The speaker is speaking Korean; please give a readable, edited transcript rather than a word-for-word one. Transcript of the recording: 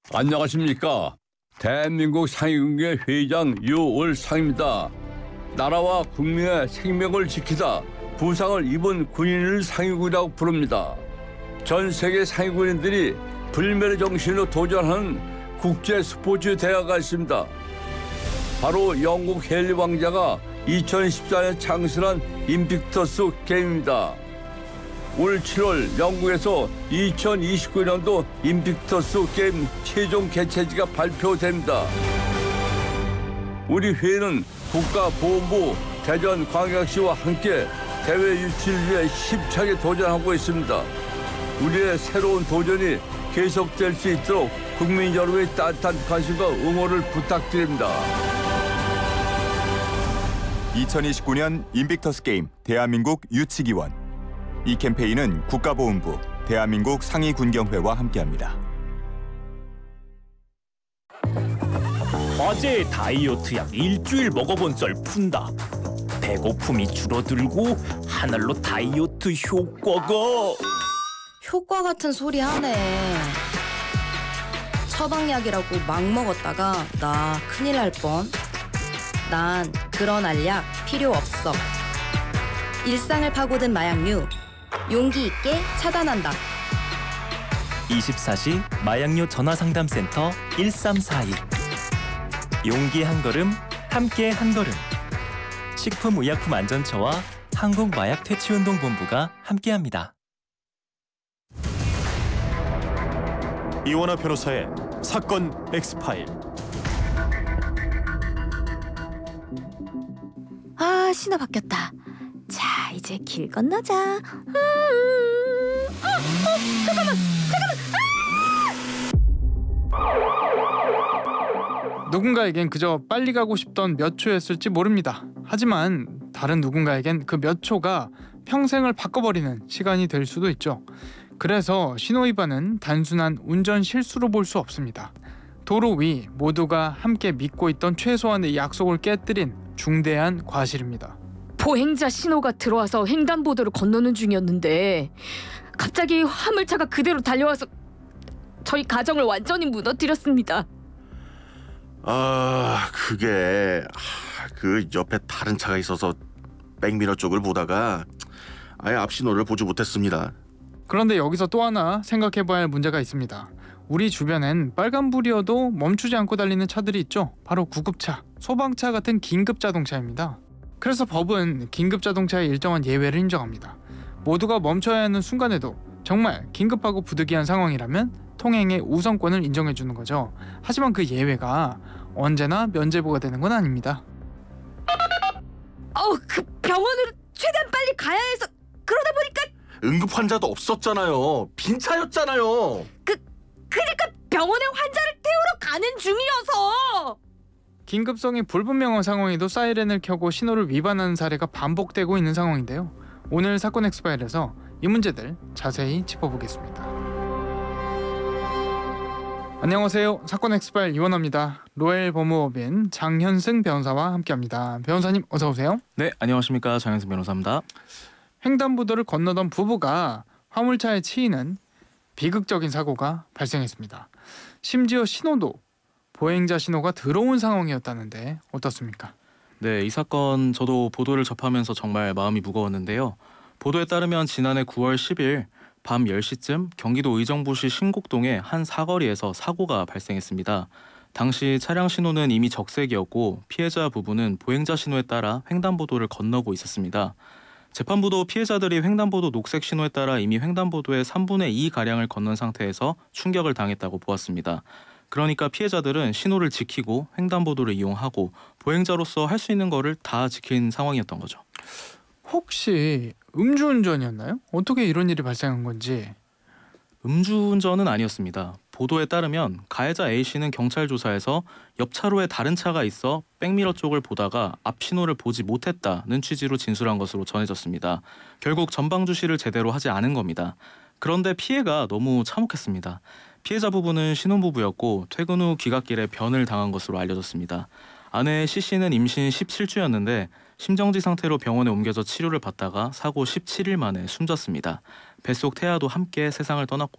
안녕하십니까. 대한민국 상위군의 회장 유월상입니다. 나라와 국민의 생명을 지키다 부상을 입은 군인을 상위군이라고 부릅니다. 전 세계 상위군인들이 불멸의 정신으로 도전하는 국제 스포츠 대회가 있습니다. 바로 영국 헨리 왕자가 2014년 창설한 인빅터스 게임입니다. 올 7월 영국에서 2029년도 인빅터스 게임 최종 개최지가 발표됩니다. 우리 회는 국가보훈부 대전광역시와 함께 대회 유치를 위해 힘차게 도전하고 있습니다. 우리의 새로운 도전이 계속될 수 있도록 국민 여러분의 따뜻한 관심과 응원을 부탁드립니다. 2029년 인빅터스 게임 대한민국 유치기원. 이 캠페인은 국가보훈부, 대한민국 상위군경회와 함께합니다. 화제 다이어트 약 일주일 먹어본 썰 푼다. 배고픔이 줄어들고 하늘로 다이어트 효과가. 효과 같은 소리 하네. 처방약이라고 막 먹었다가 나 큰일 날 뻔. 난 그런 알약 필요 없어. 일상을 파고든 마약류 용기 있게 차단한다. 24시 마약류 전화상담센터 1342. 용기 한 걸음, 함께 한 걸음. 식품의약품안전처와 한국마약퇴치운동본부가 함께합니다. 이원화 변호사의 사건 엑스파일. 아, 신호 바뀌었다. 자, 이제 길 건너자. 잠깐만. 누군가에겐 그저 빨리 가고 싶던 몇 초였을지 모릅니다. 하지만 다른 누군가에겐 그 몇 초가 평생을 바꿔버리는 시간이 될 수도 있죠. 그래서 신호위반은 단순한 운전 실수로 볼 수 없습니다. 도로 위 모두가 함께 믿고 있던 최소한의 약속을 깨뜨린 중대한 과실입니다. 보행자 신호가 들어와서 횡단보도를 건너는 중이었는데 갑자기 화물차가 그대로 달려와서 저희 가정을 완전히 무너뜨렸습니다. 그게 그 옆에 다른 차가 있어서 백미러 쪽을 보다가 아예 앞 신호를 보지 못했습니다. 그런데 여기서 또 하나 생각해봐야 할 문제가 있습니다. 우리 주변엔 빨간불이어도 멈추지 않고 달리는 차들이 있죠. 바로 구급차, 소방차 같은 긴급 자동차입니다. 그래서 법은 긴급 자동차의 일정한 예외를 인정합니다. 모두가 멈춰야 하는 순간에도 정말 긴급하고 부득이한 상황이라면 통행의 우선권을 인정해주는 거죠. 하지만 그 예외가 언제나 면제부가 되는 건 아닙니다. 그 병원으로 최대한 빨리 가야 해서 그러다 보니까 응급 환자도 없었잖아요. 빈 차였잖아요. 그러니까 병원에 환자를 태우러 가는 중이어서. 긴급성이 불분명한 상황에도 사이렌을 켜고 신호를 위반하는 사례가 반복되고 있는 상황인데요. 오늘 사건 엑스파일에서 이 문제들 자세히 짚어보겠습니다. 안녕하세요. 사건 엑스파일 이원화입니다. 로엘 법무법인 장현승 변호사와 함께합니다. 변호사님 어서 오세요. 네, 안녕하십니까. 장현승 변호사입니다. 횡단보도를 건너던 부부가 화물차에 치이는 비극적인 사고가 발생했습니다. 심지어 신호도 보행자 신호가 들어온 상황이었다는데 어떻습니까? 네, 이 사건 저도 보도를 접하면서 정말 마음이 무거웠는데요. 보도에 따르면 지난해 9월 10일 밤 10시쯤 경기도 의정부시 신곡동의 한 사거리에서 사고가 발생했습니다. 당시 차량 신호는 이미 적색이었고 피해자 부부는 보행자 신호에 따라 횡단보도를 건너고 있었습니다. 재판부도 피해자들이 횡단보도 녹색 신호에 따라 이미 횡단보도의 3분의 2가량을 건넌 상태에서 충격을 당했다고 보았습니다. 그러니까 피해자들은 신호를 지키고 횡단보도를 이용하고 보행자로서 할 수 있는 거를 다 지킨 상황이었던 거죠. 혹시 음주운전이었나요? 어떻게 이런 일이 발생한 건지. 음주운전은 아니었습니다. 보도에 따르면 가해자 A씨는 경찰 조사에서 옆 차로에 다른 차가 있어 백미러 쪽을 보다가 앞 신호를 보지 못했다는 취지로 진술한 것으로 전해졌습니다. 결국 전방 주시를 제대로 하지 않은 겁니다. 그런데 피해가 너무 참혹했습니다. 피해자 부부는 신혼부부였고 퇴근 후 귀갓길에 변을 당한 것으로 알려졌습니다. 아내 C씨는 임신 17주였는데 심정지 상태로 병원에 옮겨져 치료를 받다가 사고 17일 만에 숨졌습니다. 뱃속 태아도 함께 세상을 떠났고